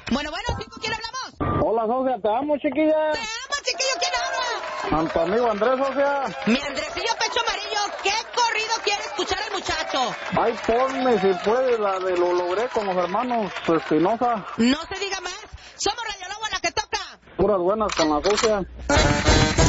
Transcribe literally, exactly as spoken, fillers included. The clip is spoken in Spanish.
Bueno, bueno, ¿sí, ¿con quién hablamos? Hola, socia, te amo, chiquilla. Te amo, chiquillo, ¿quién habla? A tu amigo Andrés, socia. Mi Andresillo Pecho Amarillo, ¿qué corrido quiere escuchar el muchacho? Ay, ponme si puedes la de Lo Logré con los hermanos Espinosa. No se diga más. Somos Radio Lobo, la que toca. Puras buenas con la socia.